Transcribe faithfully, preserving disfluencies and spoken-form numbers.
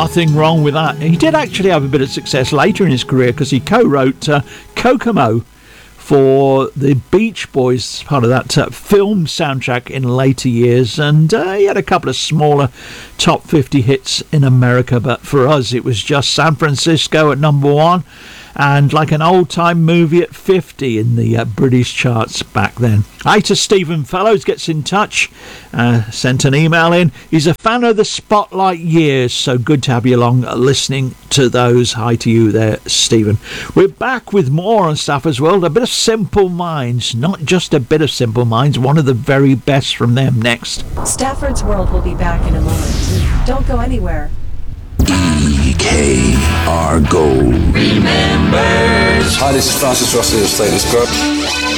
nothing wrong with that. He did actually have a bit of success later in his career because he co-wrote uh, Kokomo for the Beach Boys, part of that uh, film soundtrack in later years, and uh, he had a couple of smaller top fifty hits in America, but for us it was just San Francisco at number one, and like an old-time movie at fifty in the uh, British charts back then. Hi to Stephen Fellows, gets in touch, uh, sent an email in. He's a fan of the Spotlight years, so good to have you along uh, listening to those. Hi to you there, Stephen. We're back with more on stuff as well. A bit of Simple Minds, not just a bit of Simple Minds, one of the very best from them next. Stafford's World will be back in a moment. Don't go anywhere. E K R Gold. Remembers. Hi, this is Francis Rossi of Status Quo.